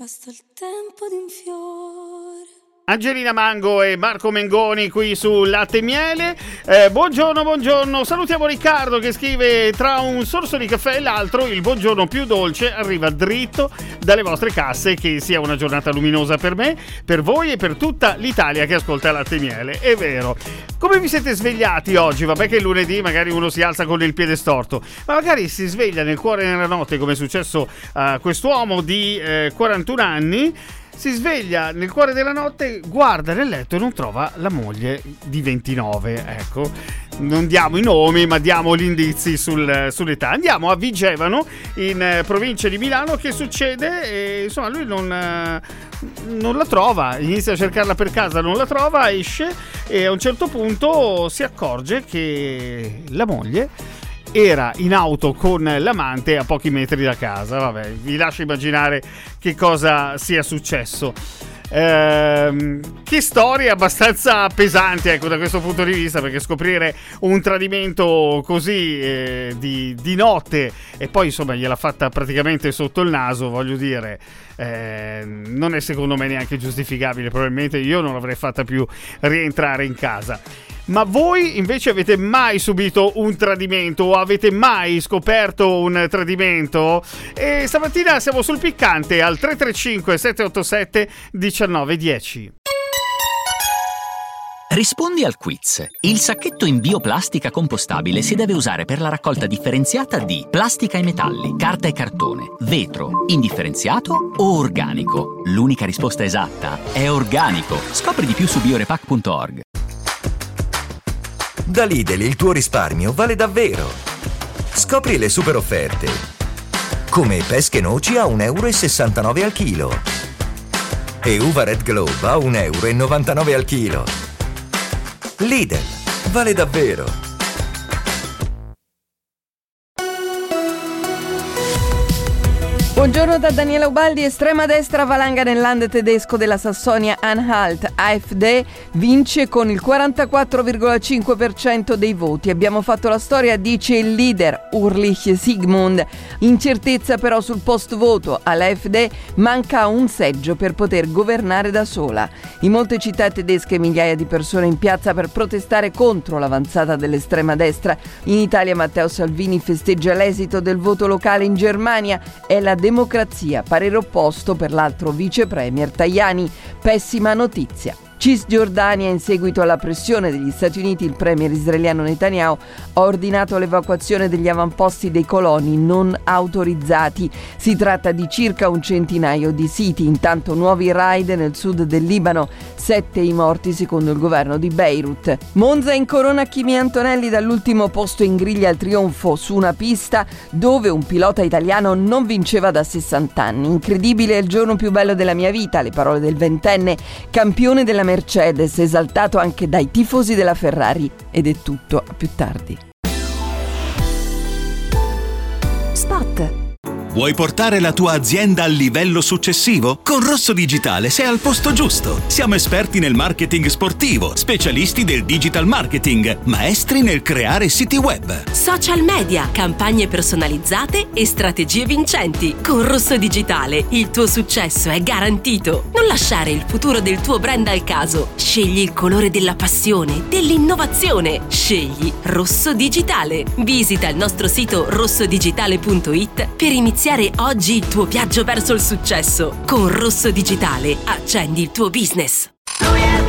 Basta il tempo di un fiore. Angelina Mango e Marco Mengoni qui su Latte e Miele. Buongiorno. Salutiamo Riccardo che scrive: tra un sorso di caffè e l'altro il buongiorno più dolce arriva dritto dalle vostre casse. Che sia una giornata luminosa per me, per voi e per tutta l'Italia che ascolta Latte e Miele. È vero. Come vi siete svegliati oggi? Vabbè che è lunedì, magari uno si alza con il piede storto, ma magari si sveglia nel cuore nella notte, come è successo a quest'uomo di 41 anni. Si sveglia nel cuore della notte, guarda nel letto e non trova la moglie di 29. Ecco, non diamo i nomi, ma diamo gli indizi sull'età. Andiamo a Vigevano, in provincia di Milano. Che succede? E, insomma, lui non la trova, inizia a cercarla per casa, non la trova, esce e a un certo punto si accorge che la moglie era in auto con l'amante a pochi metri da casa. Vabbè, vi lascio immaginare che cosa sia successo. Che storia abbastanza pesante, ecco, da questo punto di vista, perché scoprire un tradimento così di notte e poi insomma gliel'ha fatta praticamente sotto il naso, voglio dire, non è secondo me neanche giustificabile. Probabilmente io non l'avrei fatta più rientrare in casa. Ma voi invece avete mai subito un tradimento o avete mai scoperto un tradimento? E stamattina siamo sul piccante al 335 787 1910. Rispondi al quiz. Il sacchetto in bioplastica compostabile si deve usare per la raccolta differenziata di plastica e metalli, carta e cartone, vetro, indifferenziato o organico. L'unica risposta esatta è organico. Scopri di più su biorepack.org. Da Lidl il tuo risparmio vale davvero. Scopri le super offerte. Come pesche noci a 1,69 € al chilo. E uva Red Globe a 1,99 € al chilo. Lidl, vale davvero. Buongiorno da Daniela Ubaldi. Estrema destra valanga nel land tedesco della Sassonia-Anhalt. AfD vince con il 44,5% dei voti. Abbiamo fatto la storia, dice il leader Ulrich Sigmund. Incertezza però sul post voto. AfD manca un seggio per poter governare da sola. In molte città tedesche migliaia di persone in piazza per protestare contro l'avanzata dell'estrema destra. In Italia Matteo Salvini festeggia l'esito del voto locale in Germania. È la democrazia, parere opposto per l'altro vice premier Tajani. Pessima notizia. Cisgiordania, in seguito alla pressione degli Stati Uniti, il premier israeliano Netanyahu ha ordinato l'evacuazione degli avamposti dei coloni non autorizzati. Si tratta di circa un centinaio di siti. Intanto nuovi raid nel sud del Libano, 7 i morti secondo il governo di Beirut. Monza incorona Kimi Antonelli dall'ultimo posto in griglia al trionfo su una pista dove un pilota italiano non vinceva da 60 anni. Incredibile, è il giorno più bello della mia vita, le parole del ventenne campione della Mercedes, esaltato anche dai tifosi della Ferrari. Ed è tutto, a più tardi. Spot. Vuoi portare la tua azienda al livello successivo? Con Rosso Digitale sei al posto giusto. Siamo esperti nel marketing sportivo, specialisti del digital marketing, maestri nel creare siti web, Social media, campagne personalizzate e strategie vincenti. Con Rosso Digitale il tuo successo è garantito. Non lasciare il futuro del tuo brand al caso. Scegli il colore della passione, dell'innovazione. Scegli Rosso Digitale. Visita il nostro sito rossodigitale.it per iniziare oggi il tuo viaggio verso il successo. Con Rosso Digitale accendi il tuo business.